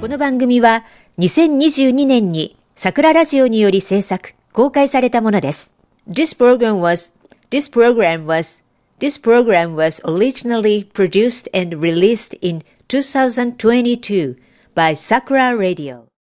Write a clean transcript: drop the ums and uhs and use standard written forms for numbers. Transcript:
この番組は2022年に桜ラジオにより制作、公開されたものです。This program was originally produced and released in 2022 by Sakura Radio.